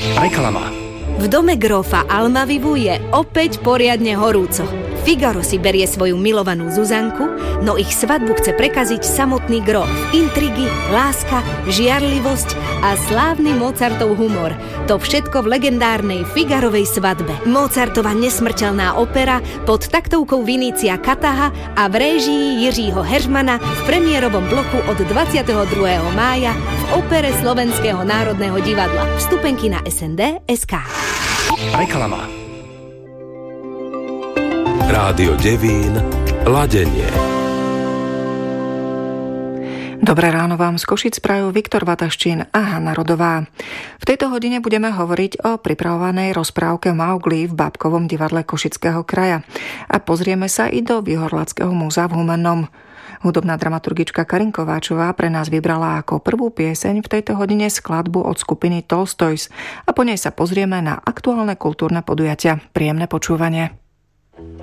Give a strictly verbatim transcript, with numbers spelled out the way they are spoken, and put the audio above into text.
Reklama. V dome grófa Almavivu je opäť poriadne horúco. Figaro si berie svoju milovanú Zuzanku, no ich svadbu chce prekaziť samotný gróf. Intrigy, láska, žiarlivosť a slávny Mozartov humor. To všetko v legendárnej Figarovej svadbe. Mozartova nesmrteľná opera pod taktovkou Vinícia Kataha a v réžii Jiřího Heřmana v premiérovom bloku od dvadsiateho druhého mája v opere Slovenského národného divadla. Vstupenky na es en dé bodka es ká. Reklama. Rádio Devín, Ladenie. Dobré ráno vám z Košic prajú Viktor Vataštín a Hanna Rodová. V tejto hodine budeme hovoriť o pripravovanej rozprávke Mauglí v Bábkovom divadle Košického kraja a pozrieme sa i do Výhorlackého múzea v Humennom. Hudobná dramaturgička Karin Kováčová pre nás vybrala ako prvú pieseň v tejto hodine skladbu od skupiny Tolstoys a po nej sa pozrieme na aktuálne kultúrne podujatia. Príjemné počúvanie.